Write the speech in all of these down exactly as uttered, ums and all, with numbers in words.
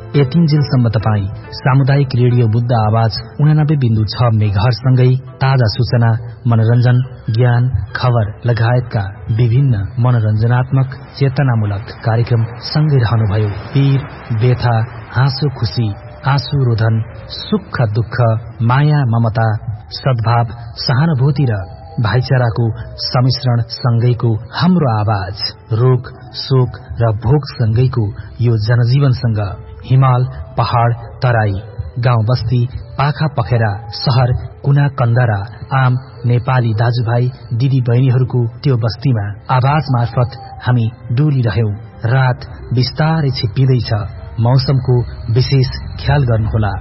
यतिन्जेलसम्म तपाईँ सामुदायिक रेडियो बुद्ध आवाज उनानब्बे बिन्दु छ मेगाहर्जसँगै ताजा सूचना, मनोरञ्जन, ज्ञान, खबर लगायतका विभिन्न मनोरञ्जनात्मक चेतनामूलक कार्यक्रम सँगै रहनुभयो। पीर, व्यथा, हाँसो खुशी, आँसु रोधन, सुख दुःख, माया ममता, सद्भाव, सहानुभूति र भाइचाराको सम्मिश्रण सँगैको हाम्रो आवाज, रोग, शोक र भोग सँगैको यो जनजीवनसँग हिमाल, पहाड, तराई, गाउँ बस्ती, पाखा पखेरा, शहर, कुना कन्दरा, आम नेपाली दाजुभाइ दिदी बहिनीहरूको त्यो बस्तीमा आवाज मार्फत हामी डुलिरह्यौं। रात बिस्तारै छिप्पिँदैछ। मौसमको विशेष ख्याल गर्नुहोला।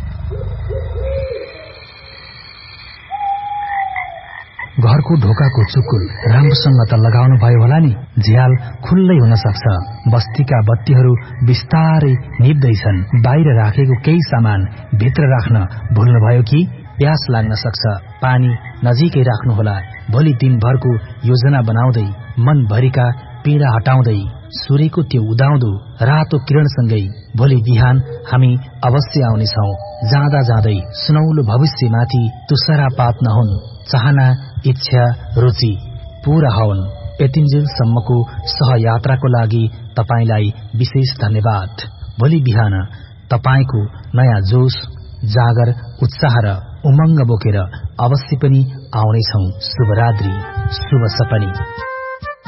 घरको ढोकाको चुकुल राम्रोसँग त लगाउनु भयो होला नि, झ्याल खुल्लै हुन सक्छ। बस्तीका बत्तीहरू बिस्तारै निप्दैछन्। बाहिर राखेको केही सामान भित्र राख्न भुल्नुभयो कि? प्यास लाग्न सक्छ। पानी नजिकै राख्नुहोला। भोलि दिनभरको योजना बनाउँदै, मनभरिका पीडा हटाउँदै, सूर्यको त्यो उदाउँदो रातो किरणसँगै भोलि बिहान हामी अवश्य आउनेछौं। जाँदा जाँदै सुनौलो भविष्यमाथि तुषारपात नहुन्। चाहना, इच्छा, रुचि पूरा हुन्। यतिन्जेलसम्मको सहयात्राको लागि तपाईलाई विशेष धन्यवाद। भोलि बिहान तपाईको नयाँ जोश, जागर, उत्साह र उमंग बोकेर अवश्य पनि आउनेछौं। शुभरात्रि, शुभ सपनी।